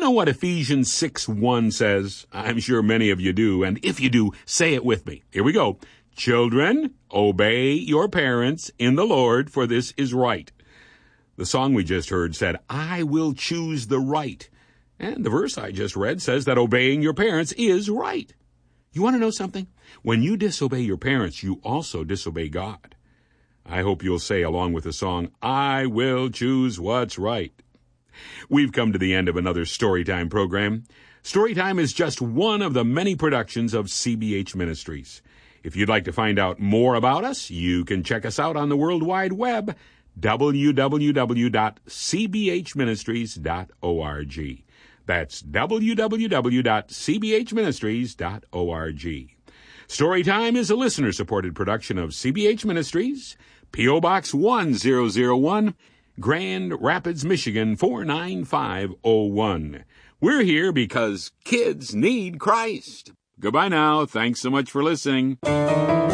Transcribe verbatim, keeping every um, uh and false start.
know what Ephesians six one says? I'm sure many of you do, and if you do, say it with me. Here we go. Children, obey your parents in the Lord, for this is right. The song we just heard said, I will choose the right. And the verse I just read says that obeying your parents is right. You want to know something? When you disobey your parents, you also disobey God. I hope you'll say along with the song, I will choose what's right. We've come to the end of another Storytime program. Storytime is just one of the many productions of C B H Ministries. If you'd like to find out more about us, you can check us out on the World Wide Web, w w w dot c b h ministries dot org. That's w w w dot c b h ministries dot org. Storytime is a listener-supported production of C B H Ministries, P O. Box one zero zero one, Grand Rapids, Michigan four nine five oh one. We're here because kids need Christ. Goodbye now. Thanks so much for listening.